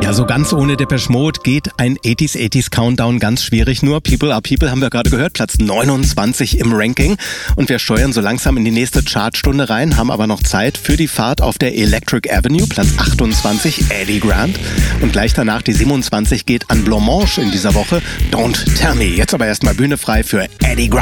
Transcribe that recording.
Ja, so ganz ohne Depeche Mode geht ein 80s Countdown ganz schwierig. Nur People Are People haben wir gerade gehört, Platz 29 im Ranking. Und wir steuern so langsam in die nächste Chartstunde rein, haben aber noch Zeit für die Fahrt auf der Electric Avenue, Platz 28, Eddie Grant. Und gleich danach die 27 geht an Blancmange in dieser Woche, Don't Tell Me. Jetzt aber erstmal Bühne frei für Eddie Grant.